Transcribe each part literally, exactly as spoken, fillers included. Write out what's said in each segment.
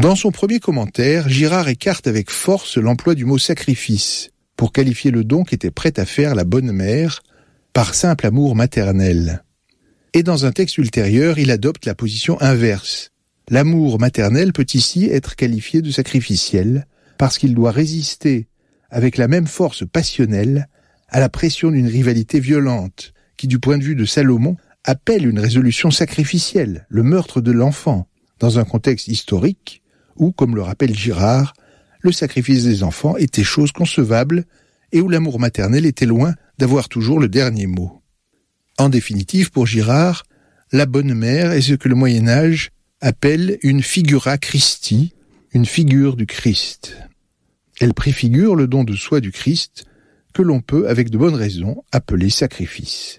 Dans son premier commentaire, Girard écarte avec force l'emploi du mot sacrifice pour qualifier le don qu'était prête à faire la bonne mère par simple amour maternel. Et dans un texte ultérieur, il adopte la position inverse. L'amour maternel peut ici être qualifié de sacrificiel parce qu'il doit résister avec la même force passionnelle à la pression d'une rivalité violente qui, du point de vue de Salomon, appelle une résolution sacrificielle, le meurtre de l'enfant, dans un contexte historique où, comme le rappelle Girard, le sacrifice des enfants était chose concevable et où l'amour maternel était loin d'avoir toujours le dernier mot. En définitive, pour Girard, la bonne mère est ce que le Moyen-Âge appelle une figura Christi, une figure du Christ. Elle préfigure le don de soi du Christ que l'on peut, avec de bonnes raisons, appeler sacrifice.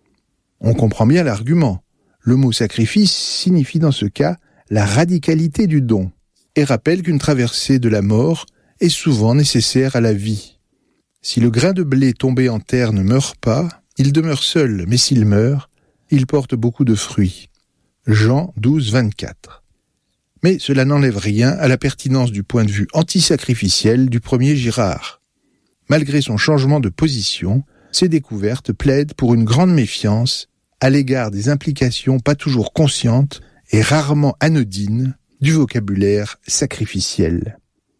On comprend bien l'argument. Le mot sacrifice signifie dans ce cas la radicalité du don et rappelle qu'une traversée de la mort est souvent nécessaire à la vie. Si le grain de blé tombé en terre ne meurt pas, il demeure seul, mais s'il meurt, il porte beaucoup de fruits. Jean douze, vingt-quatre. Mais cela n'enlève rien à la pertinence du point de vue antisacrificiel du premier Girard. Malgré son changement de position, ses découvertes plaident pour une grande méfiance à l'égard des implications pas toujours conscientes et rarement anodines du vocabulaire sacrificiel.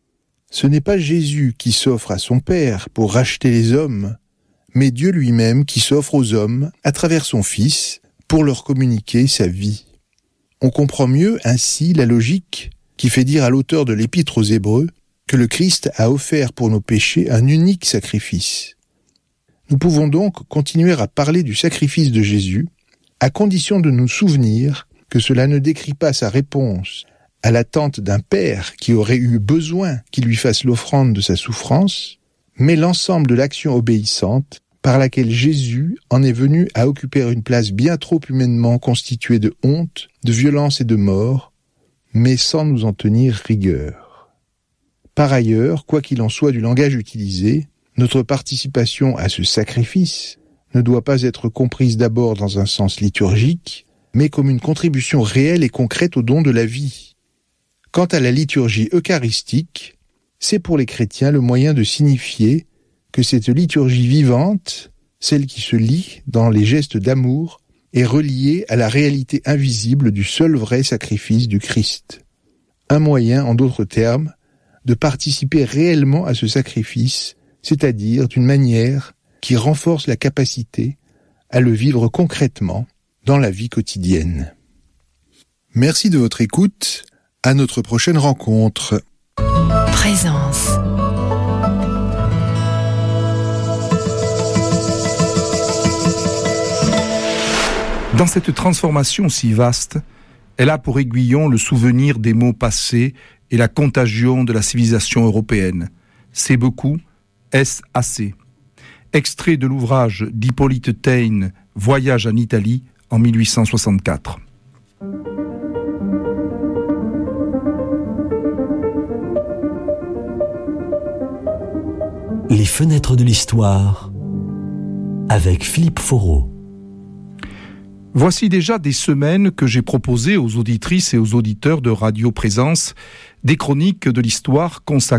Ce n'est pas Jésus qui s'offre à son Père pour racheter les hommes, mais Dieu lui-même qui s'offre aux hommes à travers son Fils pour leur communiquer sa vie. On comprend mieux ainsi la logique qui fait dire à l'auteur de l'Épître aux Hébreux que le Christ a offert pour nos péchés un unique sacrifice. Nous pouvons donc continuer à parler du sacrifice de Jésus, à condition de nous souvenir que cela ne décrit pas sa réponse à l'attente d'un père qui aurait eu besoin qu'il lui fasse l'offrande de sa souffrance, mais l'ensemble de l'action obéissante par laquelle Jésus en est venu à occuper une place bien trop humainement constituée de honte, de violence et de mort, mais sans nous en tenir rigueur. Par ailleurs, quoi qu'il en soit du langage utilisé, notre participation à ce sacrifice ne doit pas être comprise d'abord dans un sens liturgique, mais comme une contribution réelle et concrète au don de la vie. Quant à la liturgie eucharistique, c'est pour les chrétiens le moyen de signifier que cette liturgie vivante, celle qui se lit dans les gestes d'amour, est reliée à la réalité invisible du seul vrai sacrifice du Christ. Un moyen, en d'autres termes, de participer réellement à ce sacrifice, c'est-à-dire d'une manière qui renforce la capacité à le vivre concrètement dans la vie quotidienne. Merci de votre écoute. À notre prochaine rencontre. Présence. Dans cette transformation si vaste, elle a pour aiguillon le souvenir des mots passés et la contagion de la civilisation européenne. C'est beaucoup, est-ce assez ? Extrait de l'ouvrage d'Hippolyte Taine, Voyage en Italie, en mille huit cent soixante-quatre. Les fenêtres de l'histoire avec Philippe Foreau. Voici déjà des semaines que j'ai proposé aux auditrices et aux auditeurs de Radio Présence des chroniques de l'histoire consacrées